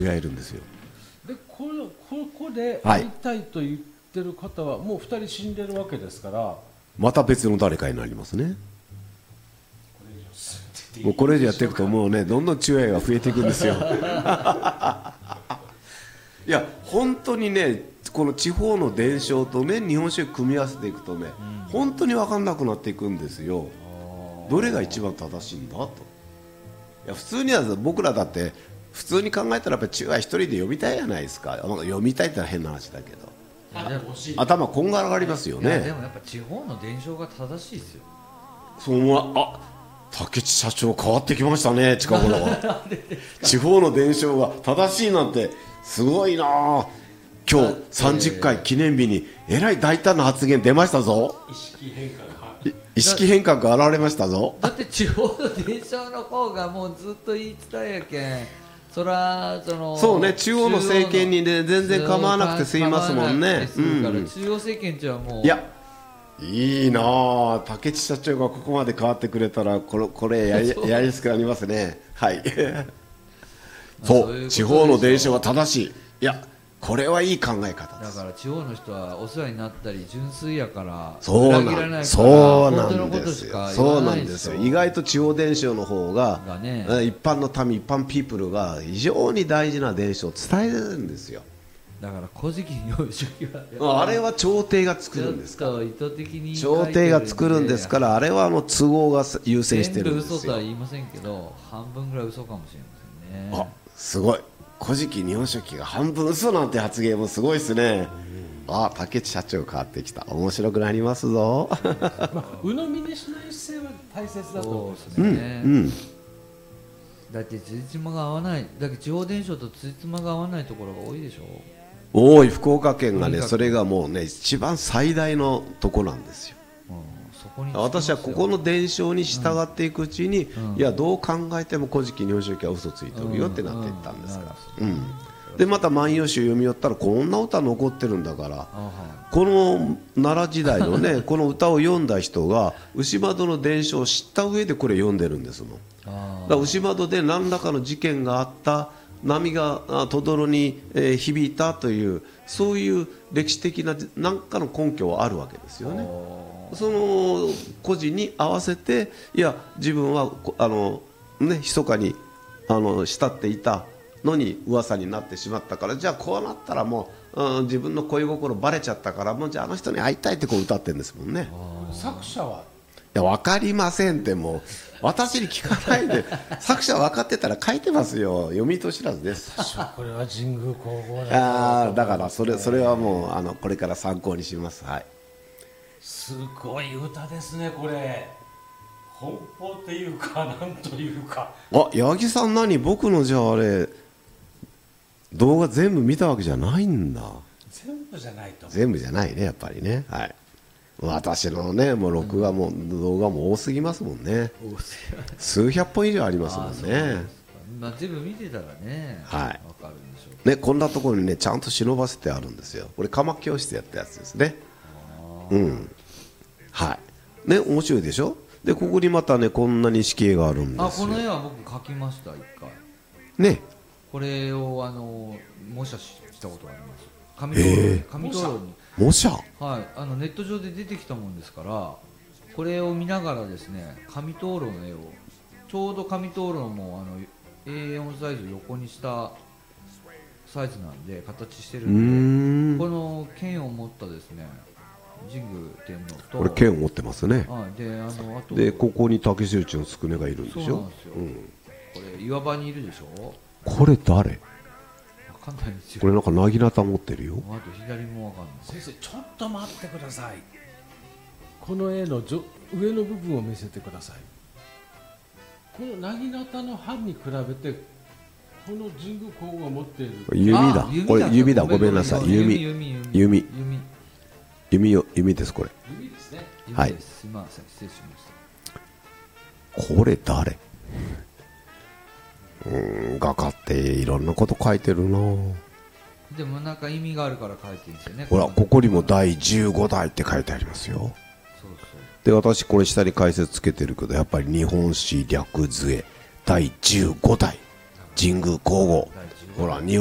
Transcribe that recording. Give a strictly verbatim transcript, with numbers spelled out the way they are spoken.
がいるんですよ。 でこれここで会いたいと言ってる方はもうふたり死んでるわけですから、 また別の誰かになりますね。もうこれ以上やっていくともうね、どんどん中愛が増えていくんですよ。いや本当にね、この地方の伝承とね日本酒を組み合わせていくとね、うん、本当に分かんなくなっていくんですよ。どれが一番正しいんだと。いや普通には僕らだって普通に考えたらやっぱり中愛一人で読みたいじゃないですか。読みたいってのは変な話だけど、頭こんがらがりますよね。 いやでもやっぱ地方の伝承が正しいですよ。 そう思わあ竹地社長変わってきましたね。近頃は地方の伝承が正しいなんてすごいな。今日さんじゅっかい記念日にえらい大胆な発言出ましたぞ。 意識変化が意識変革が現れましたぞ。 だって地方の伝承の方がもうずっと言い伝えやけん、そらそのそうね、中央の政権に、ね、全然構わなくて済みますもんね。 うん、中央政権ってはもういやいいなあ、竹地社長がここまで変わってくれたらこれ、これやり、やりやすくなりますね。はいそう、地方の伝承は正しい。いやこれはいい考え方です。 だから地方の人はお世話になったり純粋やからそう裏切らないからそうな本当のことんですよ。 しか言そうわなんですよ。意外と地方伝承の方がが、ね、 一般の民一般ピープルが非常に大事な伝承を伝えるんですよ。 だから古事記の幼少期はあれは朝廷が作るんですから。 意図的に朝廷が作るんですから、あれはあの都合が優先してるんですよ。 全部嘘とは言いませんけど半分ぐらい嘘かもしれませんね。 あすごい、古事記日本書紀が半分嘘なんて発言もすごいですね。あ竹地社長変わってきた。面白くなりますぞ。 まあ、鵜呑みにしない姿勢は大切だと思うんですね。 ね。 うんうん、だってつじつまが合わない、だけど地方伝承とつじつまが合わないところが多いでしょ。 多い。福岡県がね、それがもうね一番最大のとこなんですよ。 そこに私はここの伝承に従っていくうちに、うん、いやどう考えても古事記日本書紀は嘘ついてるよってなっていったんですから、うんうん、でまた万葉集読み寄ったらこんな歌残ってるんだから、この奈良時代のねこの歌を読んだ人が牛窓の伝承を知った上でこれ読んでるんですもん。だから牛窓で何らかの事件があった、波が轟どろに、えー、響いたというそういう歴史的な何かの根拠はあるわけですよね。その故事に合わせて、いや自分はあの、ね、密かにあの慕っていたのに噂になってしまったから、じゃあこうなったらもう、うん、自分の恋心バレちゃったから、もうじゃああの人に会いたいってこう歌ってるんですもんね。 作者はいや分かりませんって、もう私に聞かないで作者分かってたら書いてますよ。読みと知らずです。 これは神宮皇后だあだからそれ、それはもうあのこれから参考にします。はい、 すごい歌ですねこれ。奔放っていうかなんというか。 あ八木さん何、僕のじゃああれ動画全部見たわけじゃないんだ。 全部じゃないと。 全部じゃないねやっぱりね。はい、私のねもう録画も、うん、動画も多すぎますもんね。数百本以上ありますもんね。 まあ、全部見てたらね、 はい、 分かるんでしょうね。こんなところにねちゃんと忍ばせてあるんですよ。これ鎌教室やったやつですね。うんはいね、面白いでしょ。でここにまたねこんな錦絵があるんですよ。 あこの絵は僕描きました一回ね。 これをあの模写したことがあります。紙灯籠、紙灯籠に模写、 はい、あのネット上で出てきたもんですから、これを見ながらですね紙灯籠の絵をちょうど紙灯籠もあの エーよん サイズ横にしたサイズなんで形してるんで、この剣を持ったですね神宮天皇と、 これ剣を持ってますね。 はい、であのあとでここに竹内のつくねがいるんでしょ。 そうなんですよ、うん、これ岩場にいるでしょ。 これ誰？ わかんないんですよ。 これなんかなぎなた持ってるよ。 あと左もわかんない。 先生ちょっと待ってください。この絵の上の部分を見せてください。このなぎなたの刃に比べてこの神宮皇后が持っている弓だ。これ弓だ。ごめんなさい。弓弓弓弓よ弓です。これ弓ですね。 はい。 すみません失礼しました。 これ誰？うーん画家っていろんなこと書いてるな。 でもなんか意味があるから書いてるんですよね。 ほらここにもだいじゅうごだいって書いてありますよ。そうそうで私これ下に解説つけてるけど、やっぱり日本史略図絵だいじゅうごだい神宮皇后、 ほら